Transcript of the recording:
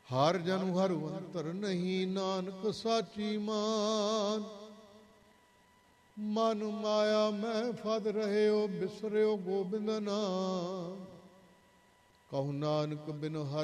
ਹਰ ਜਨੁ ਹਰ ਅੰਤਰ ਨਹੀਂ, ਨਾਨਕ ਸਾਚੀ ਮਾਨ। ਮਨ ਮਾਇਆ ਮੈਂ ਫਦ ਰਹਿਓ, ਬਿਸਰਿਓ ਗੋਬਿੰਦ ਨਾਮ। ਕਹੂ ਨਾਨਕ ਬਿਨ ਹਰ